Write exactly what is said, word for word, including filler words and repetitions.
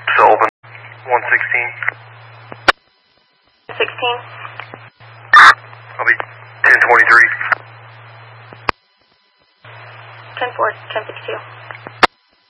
Sullivan, one sixteen. sixteen? I'll be ten twenty-three. ten four, ten fifty-two.